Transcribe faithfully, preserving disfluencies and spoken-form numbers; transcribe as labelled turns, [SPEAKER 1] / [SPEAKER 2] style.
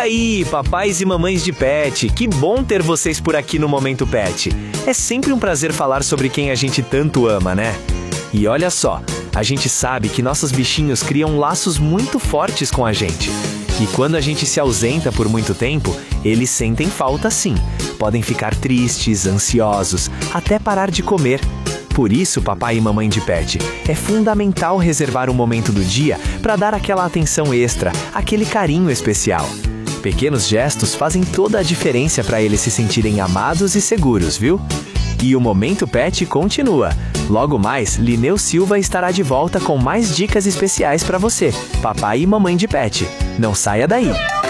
[SPEAKER 1] aí, papais e mamães de pet, que bom ter vocês por aqui no Momento Pet. É sempre um prazer falar sobre quem a gente tanto ama, né? E olha só, a gente sabe que nossos bichinhos criam laços muito fortes com a gente. E quando a gente se ausenta por muito tempo, eles sentem falta sim. Podem ficar tristes, ansiosos, até parar de comer. Por isso, papai e mamãe de pet, é fundamental reservar um momento do dia para dar aquela atenção extra, aquele carinho especial. Pequenos gestos fazem toda a diferença para eles se sentirem amados e seguros, viu? E o Momento Pet continua. Logo mais, Lineu Silva estará de volta com mais dicas especiais para você, papai e mamãe de pet. Não saia daí!